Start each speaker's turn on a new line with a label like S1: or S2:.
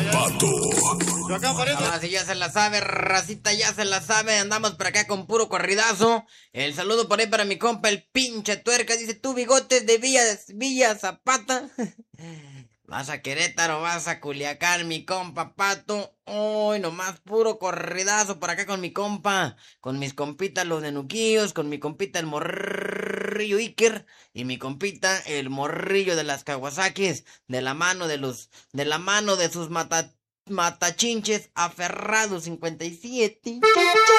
S1: Pato.
S2: Si ya se la sabe, racita, ya se la sabe. Andamos por acá con puro corridazo. El saludo por ahí para mi compa, el pinche tuerca. Dice, tú bigotes de Villa Zapata. Vas a Querétaro, vas a Culiacán, mi compa Pato. Hoy nomás puro corridazo por acá con mi compa. Con mis compitas los nenuquillos, con mi compita el morrillo Iker. Y mi compita el morrillo de las Kawasakis. De la mano de sus matachinches aferrados 57.